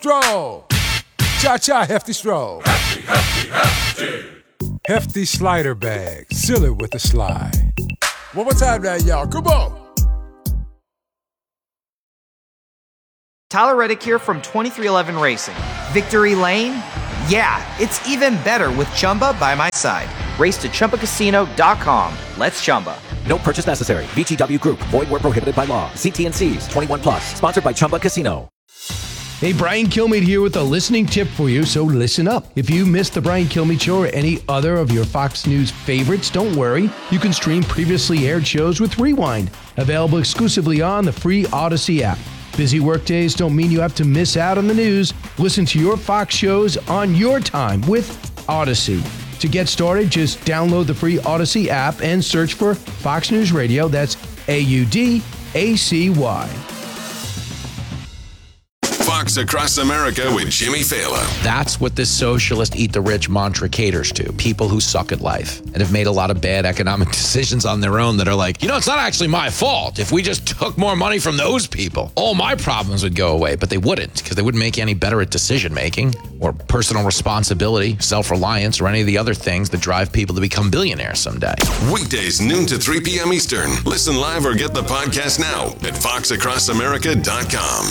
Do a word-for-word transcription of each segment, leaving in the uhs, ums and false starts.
stroll. Cha-cha, hefty stroll. Hefty, hefty, hefty. Hefty slider bag. Seal it with a slide. One more time now, y'all. Come on. Tyler Reddick here from twenty-three eleven Racing. Victory Lane? Yeah, it's even better with Chumba by my side. Race to Chumba Casino dot com. Let's Chumba. No purchase necessary. V G W Group. Void where prohibited by law. See T N Cs. twenty-one plus. Sponsored by Chumba Casino. Hey, Brian Kilmeade here with a listening tip for you, so listen up. If you missed the Brian Kilmeade Show or any other of your Fox News favorites, don't worry. You can stream previously aired shows with Rewind. Available exclusively on the free Odyssey app. Busy workdays don't mean you have to miss out on the news. Listen to your Fox shows on your time with Odyssey. To get started, just download the free Odyssey app and search for Fox News Radio. That's A U D A C Y. Fox Across America with Jimmy Fallon. That's what this socialist eat the rich mantra caters to. People who suck at life and have made a lot of bad economic decisions on their own that are like, you know, it's not actually my fault. If we just took more money from those people, all my problems would go away. But they wouldn't, because they wouldn't make you any better at decision making or personal responsibility, self-reliance, or any of the other things that drive people to become billionaires someday. Weekdays, noon to three p.m. Eastern. Listen live or get the podcast now at fox across america dot com.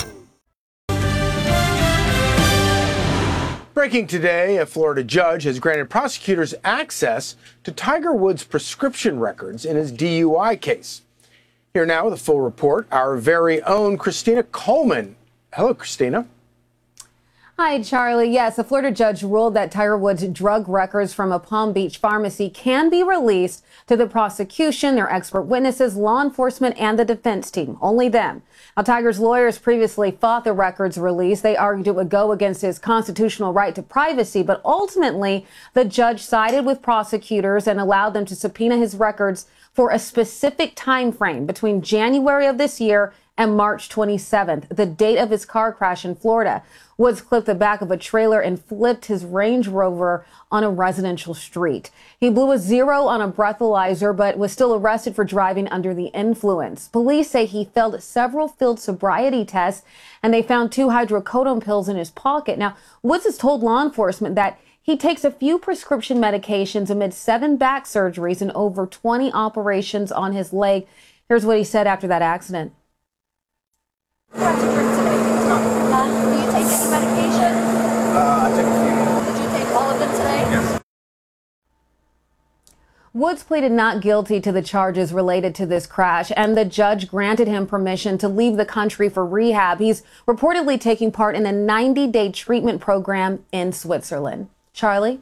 Breaking today, a Florida judge has granted prosecutors access to Tiger Woods' prescription records in his D U I case. Here now with a full report, our very own Christina Coleman. Hello, Christina. Hi, Charlie. Yes, a Florida judge ruled that Tiger Woods' drug records from a Palm Beach pharmacy can be released to the prosecution, their expert witnesses, law enforcement, and the defense team. Only them. Now, Tiger's lawyers previously fought the records release. They argued it would go against his constitutional right to privacy, but ultimately the judge sided with prosecutors and allowed them to subpoena his records for a specific time frame between January of this year and March twenty-seventh, the date of his car crash in Florida. Woods clipped the back of a trailer and flipped his Range Rover on a residential street. He blew a zero on a breathalyzer, but was still arrested for driving under the influence. Police say he failed several field sobriety tests, and they found two hydrocodone pills in his pocket. Now, Woods has told law enforcement that he takes a few prescription medications amid seven back surgeries and over twenty operations on his leg. Here's what he said after that accident. What's your drink today? Uh, do you take any medication? Uh, I took a few. Did you take all of them today? Yes. Woods pleaded not guilty to the charges related to this crash, and the judge granted him permission to leave the country for rehab. He's reportedly taking part in a ninety-day treatment program in Switzerland. Charlie?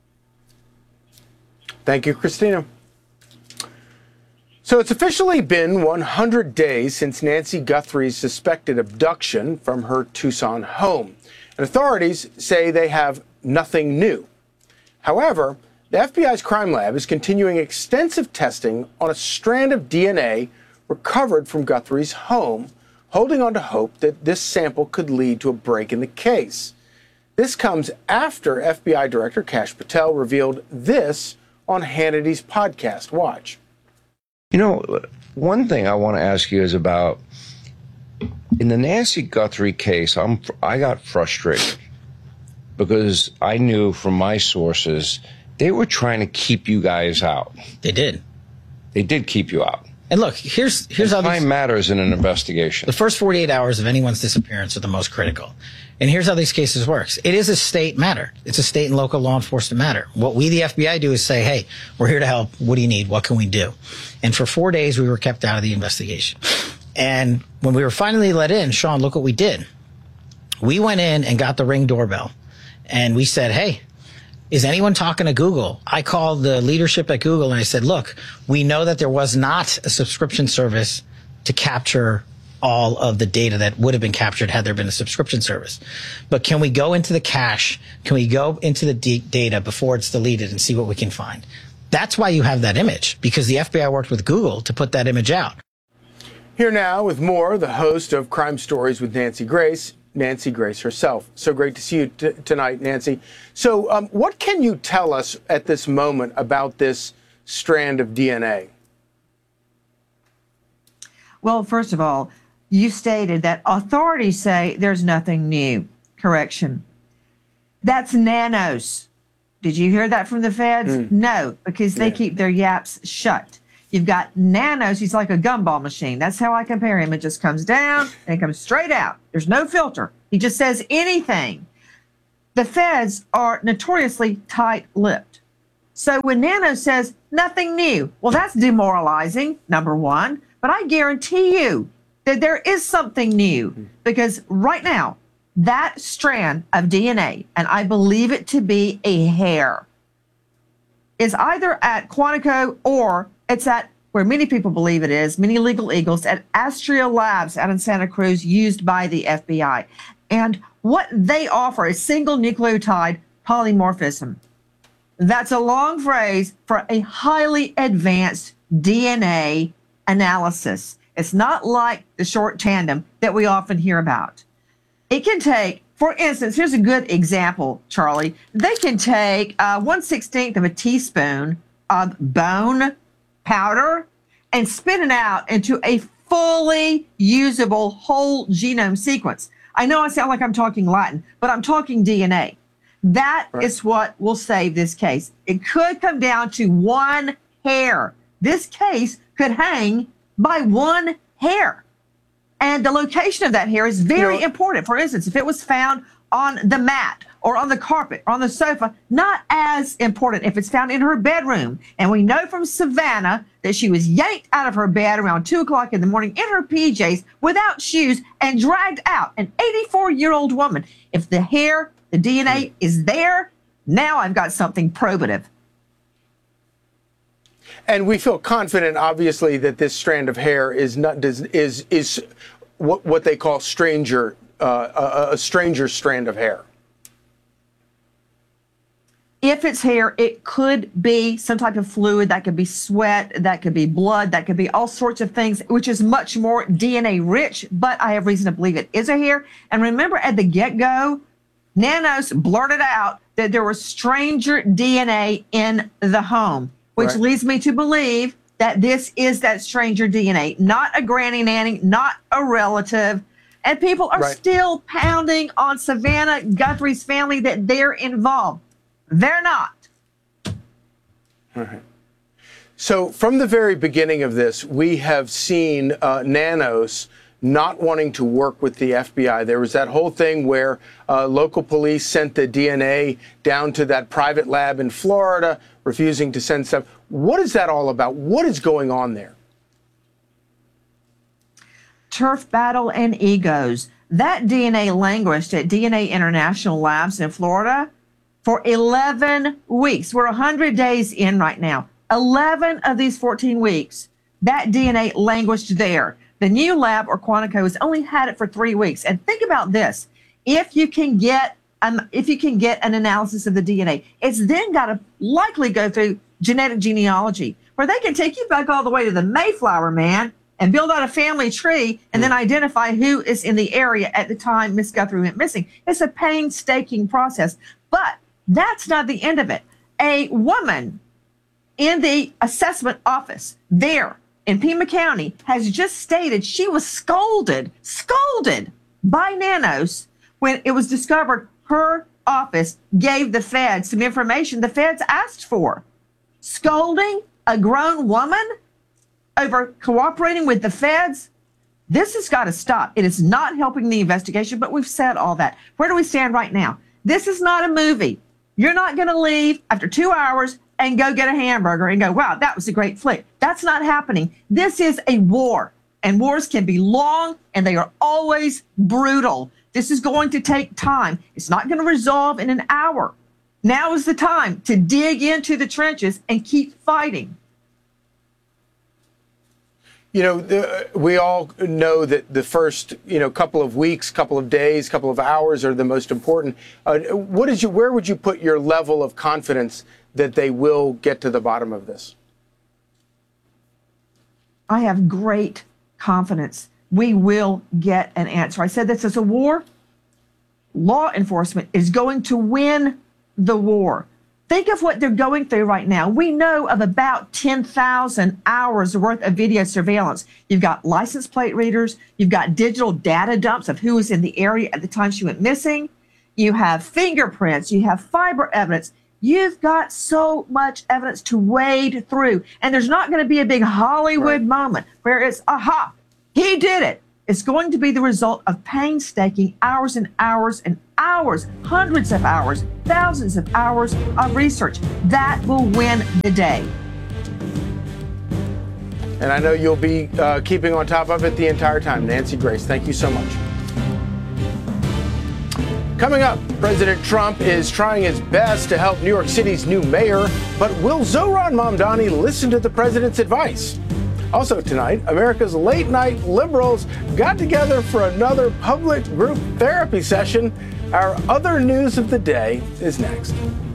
Thank you, Christina. So it's officially been one hundred days since Nancy Guthrie's suspected abduction from her Tucson home. And authorities say they have nothing new. However, the F B I's crime lab is continuing extensive testing on a strand of D N A recovered from Guthrie's home, holding on to hope that this sample could lead to a break in the case. This comes after F B I Director Kash Patel revealed this on Hannity's podcast. Watch. You know, one thing I want to ask you is about, in the Nancy Guthrie case, I'm, I got frustrated because I knew from my sources they were trying to keep you guys out. They did. They did keep you out. And look, here's here's and how time these, matters in an investigation. The first forty-eight hours of anyone's disappearance are the most critical. And here's how these cases works. It is a state matter. It's a state and local law enforcement matter. What we, the F B I, do is say, hey, we're here to help. What do you need? What can we do? And for four days, we were kept out of the investigation. And when we were finally let in, Sean, look what we did. We went in and got the Ring doorbell. And we said, hey, is anyone talking to Google? I called the leadership at Google and I said, look, we know that there was not a subscription service to capture all of the data that would have been captured had there been a subscription service. But can we go into the cache? Can we go into the d- data before it's deleted and see what we can find? That's why you have that image, because the F B I worked with Google to put that image out. Here now with more, the host of Crime Stories with Nancy Grace, Nancy Grace herself. So great to see you t- tonight, Nancy. So um, what can you tell us at this moment about this strand of D N A? Well, first of all, you stated that authorities say there's nothing new. correction. That's nanos. Did you hear that from the feds? Mm. No, because they yeah. keep their yaps shut. You've got nanos. He's like a gumball machine. That's how I compare him. It just comes down and it comes straight out. There's no filter. He just says anything. The feds are notoriously tight-lipped. So when Nano says nothing new, well, that's demoralizing, number one. But I guarantee you that there is something new, because right now, that strand of D N A, and I believe it to be a hair, is either at Quantico or it's at where many people believe it is, many legal eagles, at Astria Labs out in Santa Cruz, used by the F B I. And what they offer is single nucleotide polymorphism. That's a long phrase for a highly advanced D N A analysis. It's not like the short tandem that we often hear about. It can take, for instance, here's a good example, Charlie. They can take uh, one sixteenth of a teaspoon of bone powder and spin it out into a fully usable whole genome sequence. I know I sound like I'm talking Latin, but I'm talking D N A. That right. is what will save this case. It could come down to one hair. This case could hang by one hair. And the location of that hair is very you know, important. For instance, if it was found on the mat or on the carpet or on the sofa, not as important if it's found in her bedroom. And we know from Savannah that she was yanked out of her bed around two o'clock in the morning in her P Js without shoes and dragged out. An eighty-four-year-old woman. If the hair, the D N A is there, now I've got something probative. And we feel confident, obviously, that this strand of hair is not is is, is what what they call stranger uh, a, a stranger strand of hair. If it's hair, it could be some type of fluid. That could be sweat. That could be blood. That could be all sorts of things, which is much more D N A rich. But I have reason to believe it is a hair. And remember, at the get-go, Nanos blurted out that there was stranger D N A in the home, which right. leads me to believe that this is that stranger D N A, not a granny nanny, not a relative. And people are right. still pounding on Savannah Guthrie's family that they're involved. They're not. All right. So from the very beginning of this, we have seen uh, Nanos not wanting to work with the F B I. There was that whole thing where uh, local police sent the D N A down to that private lab in Florida, refusing to send stuff. What is that all about? What is going on there? Turf battle and egos. That D N A languished at D N A International Labs in Florida for eleven weeks. We're one hundred days in right now. eleven of these fourteen weeks, that D N A languished there. The new lab, or Quantico, has only had it for three weeks. And think about this. If you can get um, if you can get an analysis of the D N A, it's then got to likely go through genetic genealogy, where they can take you back all the way to the Mayflower Man and build out a family tree and then identify who is in the area at the time Miss Guthrie went missing. It's a painstaking process. But that's not the end of it. A woman in the assessment office there in Pima County has just stated she was scolded, scolded by Nanos when it was discovered her office gave the feds some information the feds asked for. Scolding a grown woman over cooperating with the feds? This has got to stop. It is not helping the investigation, but we've said all that. Where do we stand right now? This is not a movie. You're not going to leave after two hours and go get a hamburger and go, wow, that was a great flick. That's not happening. This is a war, and wars can be long, and they are always brutal. This is going to take time. It's not going to resolve in an hour. Now is the time to dig into the trenches and keep fighting. You know, the, we all know that the first, you know, couple of weeks, couple of days, couple of hours are the most important. Uh, what is you? Where would you put your level of confidence that they will get to the bottom of this? I have great confidence we will get an answer. I said this is a war. Law enforcement is going to win the war. Think of what they're going through right now. We know of about ten thousand hours worth of video surveillance. You've got license plate readers. You've got digital data dumps of who was in the area at the time she went missing. You have fingerprints. You have fiber evidence. You've got so much evidence to wade through. And there's not going to be a big Hollywood right. moment where it's, aha, he did it. It's going to be the result of painstaking hours and hours and hours, hundreds of hours, thousands of hours of research. That will win the day. And I know you'll be uh, keeping on top of it the entire time. Nancy Grace, thank you so much. Coming up, President Trump is trying his best to help New York City's new mayor, but will Zohran Mamdani listen to the president's advice? Also tonight, America's late-night liberals got together for another public group therapy session. Our other news of the day is next.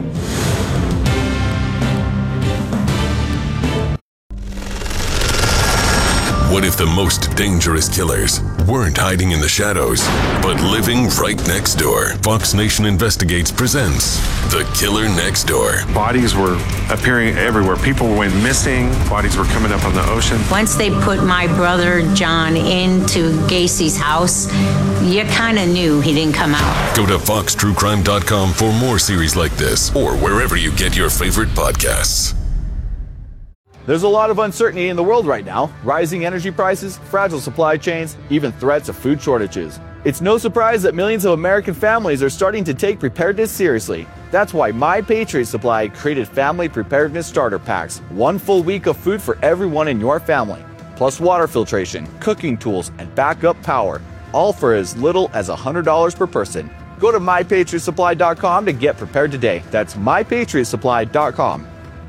What if the most dangerous killers weren't hiding in the shadows, but living right next door? Fox Nation Investigates presents The Killer Next Door. Bodies were appearing everywhere. People went missing. Bodies were coming up on the ocean. Once they put my brother John into Gacy's house, you kind of knew he didn't come out. Go to fox true crime dot com for more series like this, or wherever you get your favorite podcasts. There's a lot of uncertainty in the world right now. Rising energy prices, fragile supply chains, even threats of food shortages. It's no surprise that millions of American families are starting to take preparedness seriously. That's why My Patriot Supply created Family Preparedness Starter Packs. One full week of food for everyone in your family. Plus water filtration, cooking tools, and backup power. All for as little as one hundred dollars per person. Go to my patriot supply dot com to get prepared today. That's my patriot supply dot com.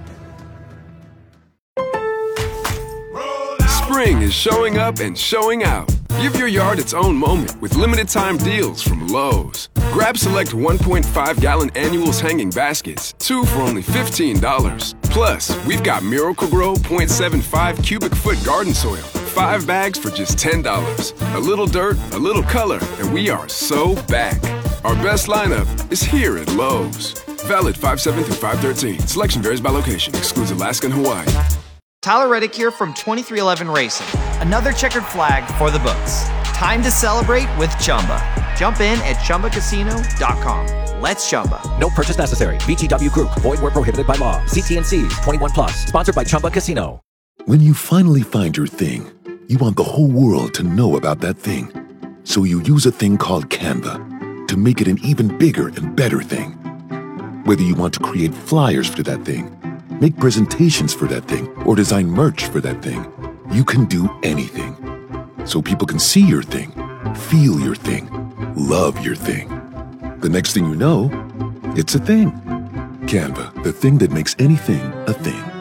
Spring is showing up and showing out. Give your yard its own moment with limited time deals from Lowe's. Grab select one point five gallon annuals hanging baskets, two for only fifteen dollars. Plus, we've got Miracle-Gro point seven five cubic foot garden soil, five bags for just ten dollars. A little dirt, a little color, and we are so back. Our best lineup is here at Lowe's. Valid five seven through five thirteen. Selection varies by location. Excludes Alaska and Hawaii. Tyler Reddick here from twenty-three eleven Racing. Another checkered flag for the books. Time to celebrate with Chumba. Jump in at chumba casino dot com. Let's Chumba. No purchase necessary. V G W Group. Void where prohibited by law. See T and C's. twenty-one plus. Sponsored by Chumba Casino. When you finally find your thing, you want the whole world to know about that thing. So you use a thing called Canva to make it an even bigger and better thing. Whether you want to create flyers for that thing, make presentations for that thing, or design merch for that thing, you can do anything. So people can see your thing, feel your thing, love your thing. The next thing you know, it's a thing. Canva, the thing that makes anything a thing.